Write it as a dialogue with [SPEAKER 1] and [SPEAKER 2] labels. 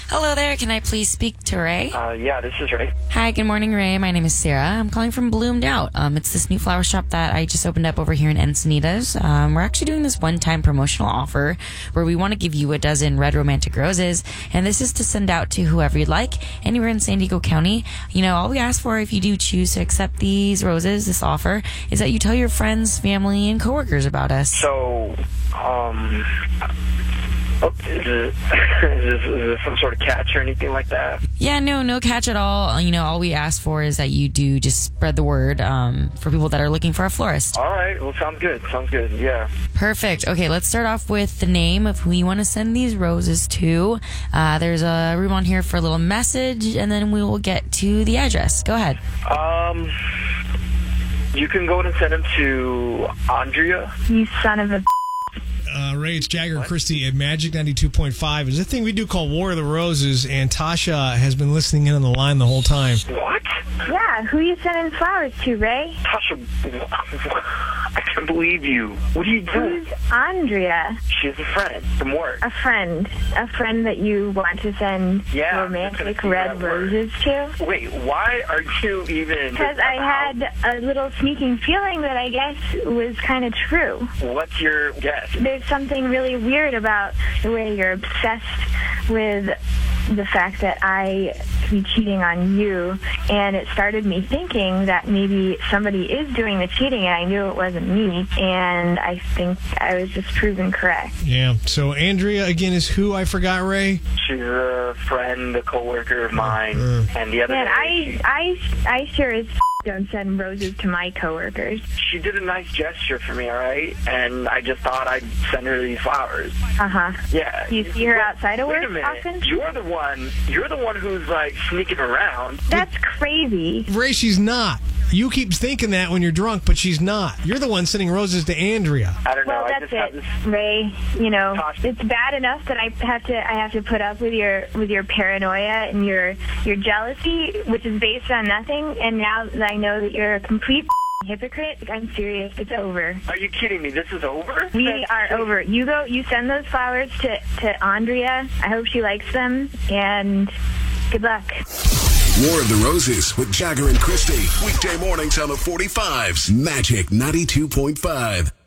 [SPEAKER 1] Hello there. Can I please speak to Ray?
[SPEAKER 2] Yeah, this is Ray.
[SPEAKER 1] Hi, good morning, Ray. My name is Sarah. I'm calling from Bloomed Out. It's this new flower shop that I just opened up over here in Encinitas. We're actually doing this one-time promotional offer where we want to give you a dozen red romantic roses, and this is to send out to whoever you'd like, anywhere in San Diego County. You know, all we ask for if you do choose to accept these roses, this offer, is that you tell your friends, family, and coworkers about us.
[SPEAKER 2] So, is this some sort of catch or anything like that?
[SPEAKER 1] Yeah, no catch at all. You know, all we ask for is that you do just spread the word for people that are looking for a florist.
[SPEAKER 2] All right. Well, sounds good. Yeah.
[SPEAKER 1] Perfect. Okay, let's start off with the name of who you want to send these roses to. There's a room on here for a little message, and then we will get to the address. Go ahead.
[SPEAKER 2] You can go and send them to Andrea.
[SPEAKER 3] You son of a...
[SPEAKER 4] Ray, it's Jagger and Christy at Magic 92.5. There's a thing we do called War of the Roses, and Tasha has been listening in on the line the whole time.
[SPEAKER 2] What?
[SPEAKER 3] Yeah, who you sending flowers to, Ray?
[SPEAKER 2] Tasha, I can't believe you. What are you doing?
[SPEAKER 3] Who's Andrea?
[SPEAKER 2] She's a friend from work.
[SPEAKER 3] A friend that you want to send romantic red roses to?
[SPEAKER 2] Wait, why are you even...
[SPEAKER 3] Because I had a little sneaking feeling that I guess was kind of true.
[SPEAKER 2] What's your guess?
[SPEAKER 3] There's something really weird about the way you're obsessed with the fact that I be cheating on you, and it started me thinking that maybe somebody is doing the cheating, and I knew it wasn't me, and I think I was just proven correct.
[SPEAKER 4] Yeah, so Andrea, again, is who? I forgot, Ray?
[SPEAKER 2] She's a friend, a coworker of mine, and the other day...
[SPEAKER 3] I sure as don't send roses to my coworkers.
[SPEAKER 2] She did a nice gesture for me, all right? And I just thought I'd send her these flowers.
[SPEAKER 3] Uh-huh.
[SPEAKER 2] Yeah.
[SPEAKER 3] You see her outside of work often?
[SPEAKER 2] You're the one who's, like, sneaking around.
[SPEAKER 3] That's crazy.
[SPEAKER 4] Ray, she's not. You keep thinking that when you're drunk, but she's not. You're the one sending roses to Andrea.
[SPEAKER 2] I don't know.
[SPEAKER 3] Well, that's it, Ray. You know, it's bad enough that I have to put up with your paranoia and your jealousy, which is based on nothing. And now that I know that you're a complete hypocrite, I'm serious. It's over.
[SPEAKER 2] Are you kidding me? This is over?
[SPEAKER 3] We are over. You send those flowers to Andrea. I hope she likes them, and good luck.
[SPEAKER 5] War of the Roses with Jagger and Christy. Weekday mornings on the 45s. Magic 92.5.